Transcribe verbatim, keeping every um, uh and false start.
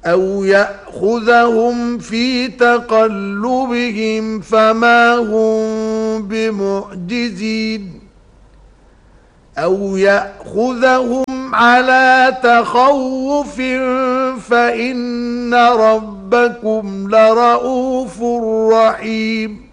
أو يأخذهم في تقلبهم فما هم بمعجزين أو يأخذهم على تخوف فإن ربكم لرؤوف رحيم.